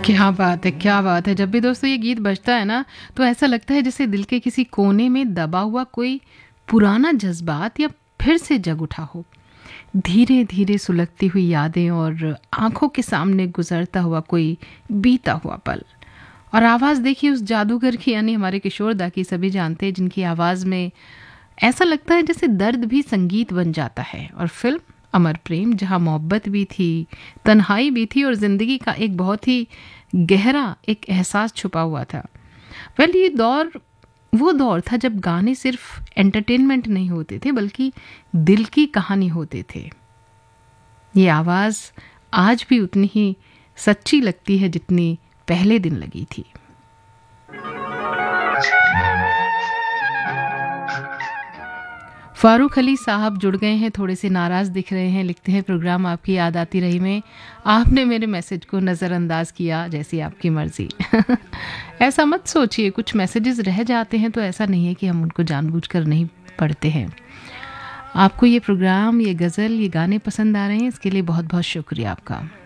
क्या बात है, क्या बात है। जब भी दोस्तों ये गीत बजता है ना, तो ऐसा लगता है जैसे दिल के किसी कोने में दबा हुआ कोई पुराना जज़्बात या फिर से जग उठा हो। धीरे-धीरे सुलगती हुई यादें और आँखों के सामने गुज़रता हुआ कोई बीता हुआ पल। और आवाज़ देखिए उस जादूगर की, यानी हमारे किशोर दा की, सभी जानते हैं, जिनकी आवाज़ में ऐसा लगता है जैसे दर्द भी संगीत बन जाता है। और फ़िल्म अमर प्रेम, जहाँ मोहब्बत भी थी, तन्हाई भी थी और ज़िंदगी का एक बहुत ही गहरा एक एहसास छुपा हुआ था। वेल, ये दौर वो दौर था जब गाने सिर्फ एंटरटेनमेंट नहीं होते थे, बल्कि दिल की कहानी होते थे। ये आवाज़ आज भी उतनी ही सच्ची लगती है जितनी पहले दिन लगी थी। फारूक अली साहब जुड़ गए हैं, थोड़े से नाराज़ दिख रहे हैं। लिखते हैं, प्रोग्राम आपकी याद आती रही में आपने मेरे मैसेज को नज़रअंदाज किया, जैसी आपकी मर्ज़ी। ऐसा मत सोचिए, कुछ मैसेजेस रह जाते हैं तो ऐसा नहीं है कि हम उनको जानबूझकर नहीं पढ़ते हैं। आपको ये प्रोग्राम, ये गज़ल, ये गाने पसंद आ रहे हैं, इसके लिए बहुत बहुत शुक्रिया आपका।